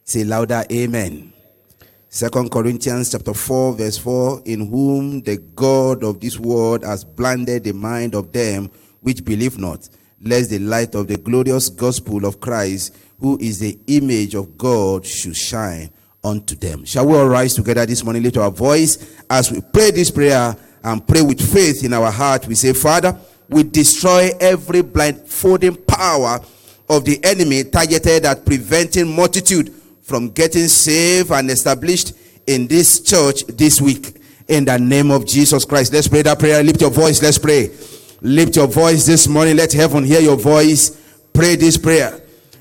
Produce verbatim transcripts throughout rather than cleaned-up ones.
Say louder, amen. Second Corinthians chapter four, verse four, in whom the God of this world has blinded the mind of them which believe not, lest the light of the glorious gospel of Christ, who is the image of God, should shine unto them. Shall we all rise together this morning, lift our voice as we pray this prayer and pray with faith in our heart? We say, Father, we destroy every blindfolding power of the enemy targeted at preventing multitude from getting saved and established in this church this week. In the name of Jesus Christ, let's pray that prayer. Lift your voice, let's pray. Lift your voice this morning. Let heaven hear your voice. Pray this prayer.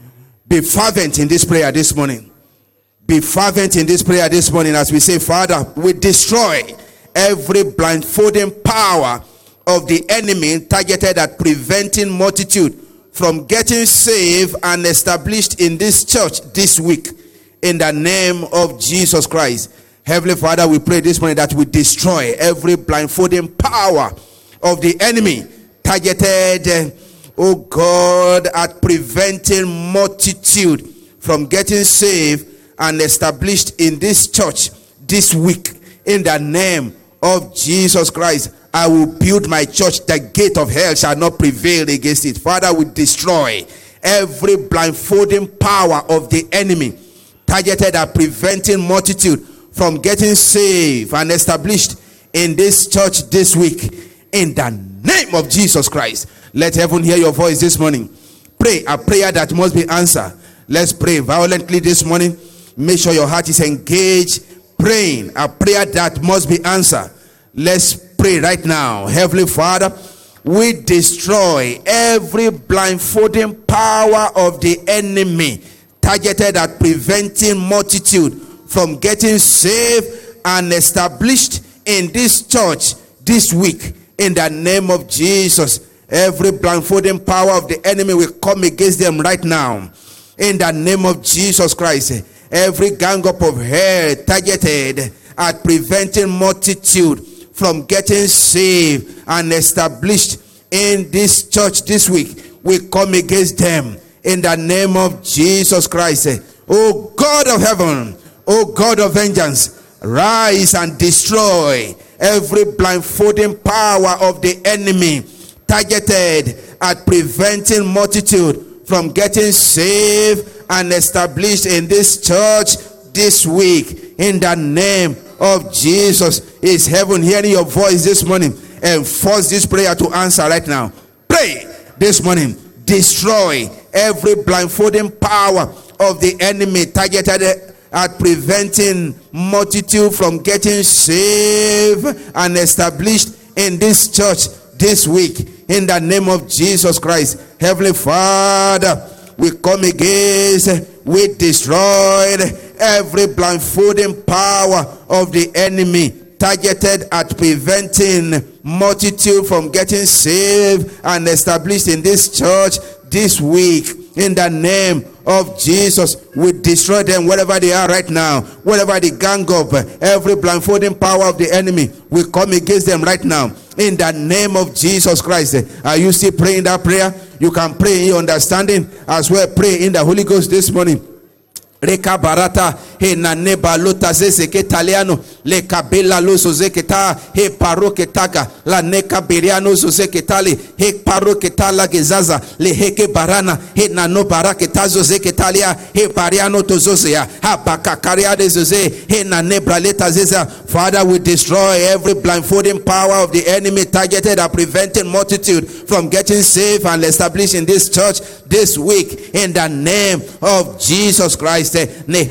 Be fervent in this prayer this morning. Be fervent in this prayer this morning as we say, Father, we destroy every blindfolding power of the enemy targeted at preventing multitude from getting saved and established in this church this week. In the name of Jesus Christ. Heavenly Father, we pray this morning that we destroy every blindfolding power of the enemy targeted, oh God, at preventing multitude from getting saved and established in this church this week. In the name of Jesus Christ, I will build my church. The gate of hell shall not prevail against it. Father, we destroy every blindfolding power of the enemy targeted at preventing multitude from getting saved and established in this church this week. In the name of Jesus Christ, let heaven hear your voice this morning. Pray a prayer that must be answered. Let's pray violently this morning. Make sure your heart is engaged, praying a prayer that must be answered. Let's pray right now. Heavenly Father, we destroy every blindfolding power of the enemy targeted at preventing multitude from getting saved and established in this church this week. In the name of Jesus, every blindfolding power of the enemy will come against them right now. In the name of Jesus Christ, every gang up of hell targeted at preventing multitude from getting saved and established in this church this week, we come against them. In the name of Jesus Christ. Oh God of heaven, oh God of vengeance, rise and destroy every blindfolding power of the enemy targeted at preventing multitude from getting saved and established in this church this week. In the name of Jesus. Is heaven hearing your voice this morning? And force this prayer to answer right now. Pray this morning. Destroy every blindfolding power of the enemy targeted at preventing multitude from getting saved and established in this church this week. In the name of Jesus Christ. Heavenly Father, we come against, we destroyed every blindfolding power of the enemy targeted at preventing multitude from getting saved and established in this church this week. In the name of Jesus, we destroy them wherever they are right now. Wherever they gang up, every blindfolding power of the enemy, we come against them right now. In the name of Jesus Christ. Are you still praying that prayer? You can pray in your understanding as well. Pray in the Holy Ghost this morning. Reka barata he nane balota zeze ketaliano le kabela loso zeketa he paroketaga la neka biriano zozeketali he paroketala gezaza le heke barana he nano baraketazo zeketalia he bariano tozozea ha bakakaria de zoze he nane braleta zeza. Father, we destroy every blindfolding power of the enemy targeted at preventing multitude from getting saved and established in this church this week. In the name of Jesus Christ. Father, we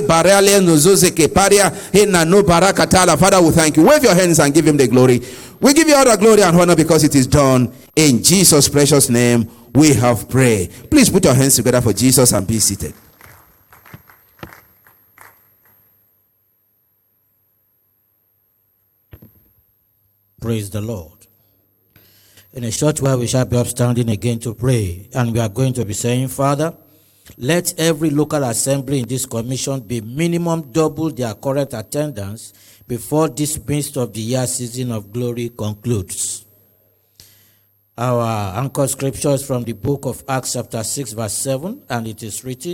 thank you. Wave your hands and give him the glory. We give you all the glory and honor because it is done. In Jesus' precious name, we have prayed. Please put your hands together for Jesus and be seated. Praise the Lord. In a short while, we shall be upstanding again to pray, and we are going to be saying, Father, let every local assembly in this commission be minimum double their current attendance before this midst of the year season of glory concludes. Our anchor scripture is from the book of Acts chapter six verse seven, and it is written,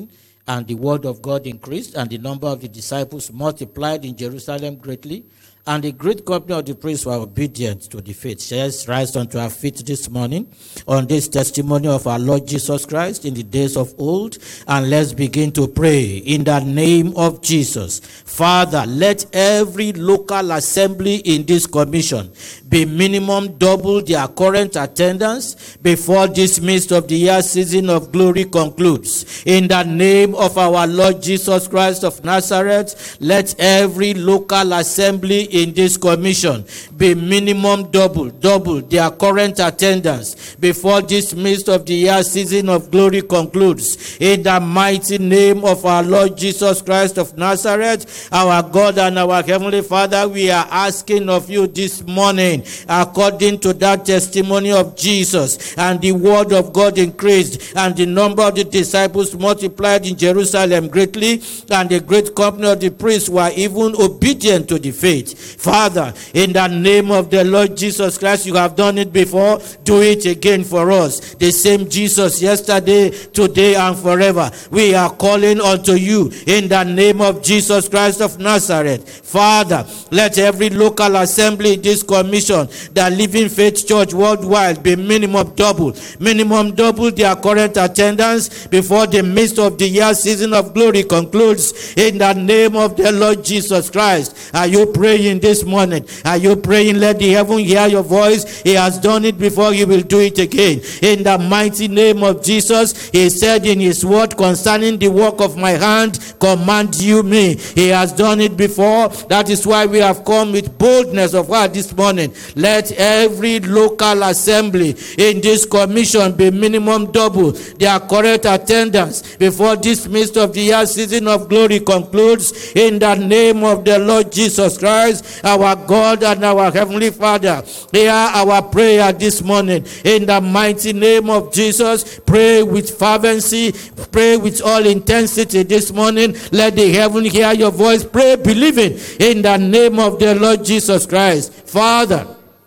And the word of God increased, and the number of the disciples multiplied in Jerusalem greatly. And the great company of the priests were obedient to the faith. Let's rise unto our feet this morning on this testimony of our Lord Jesus Christ in the days of old. And let's begin to pray in the name of Jesus. Father, let every local assembly in this commission be minimum double their current attendance before this midst of the year season of glory concludes. In the name of our Lord Jesus Christ of Nazareth, let every local assembly in this commission be minimum double, double their current attendance before this midst of the year season of glory concludes. In the mighty name of our Lord Jesus Christ of Nazareth, our God and our Heavenly Father, we are asking of you this morning, according to that testimony of Jesus, and the word of God increased, and the number of the disciples multiplied in Jerusalem greatly, and the great company of the priests were even obedient to the faith. Father, in the name of the Lord Jesus Christ, you have done it before, do it again for us. The same Jesus yesterday, today, and forever. We are calling unto you in the name of Jesus Christ of Nazareth. Father, let every local assembly in this commission, the Living Faith Church worldwide, be minimum double, minimum double their current attendance before the midst of the year season of glory concludes. In the name of the Lord Jesus Christ, are you praying this morning? Are you praying? Let the heaven hear your voice. He has done it before, he will do it again. In the mighty name of Jesus, he said in his word concerning the work of my hand, command you me. He has done it before. That is why we have come with boldness of heart this morning. Let every local assembly in this commission be minimum double their correct attendance before this midst of the year season of glory concludes. In the name of the Lord Jesus Christ, our God and our Heavenly Father, hear our prayer this morning. In the mighty name of Jesus, pray with fervency, pray with all intensity this morning. Let the heaven hear your voice. Pray believing in the name of the Lord Jesus Christ. Father,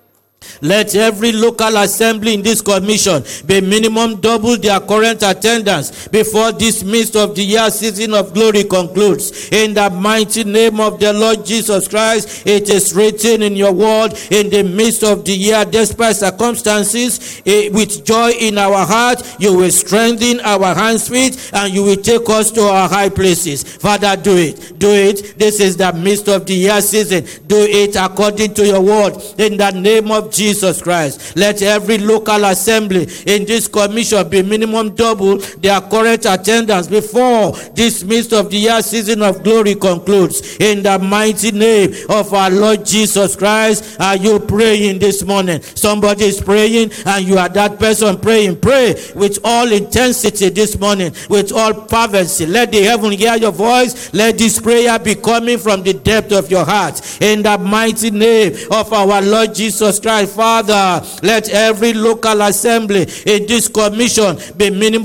let every local assembly in this commission be minimum double their current attendance before this midst of the year season of glory concludes. In the mighty name of the Lord Jesus Christ, it is written in your word, in the midst of the year, despite circumstances, eh, with joy in our heart, you will strengthen our hands, feet, and you will take us to our high places. Father, do it. Do it. This is the midst of the year season. Do it according to your word. In the name of Jesus Christ, let every local assembly in this commission be minimum double their current attendance before this midst of the year season of glory concludes. In the mighty name of our Lord Jesus Christ, are you praying this morning? Somebody is praying, and you are that person praying. Pray with all intensity this morning, with all fervency. Let the heaven hear your voice. Let this prayer be coming from the depth of your heart. In the mighty name of our Lord Jesus Christ, Father, let every local assembly in this commission be minimum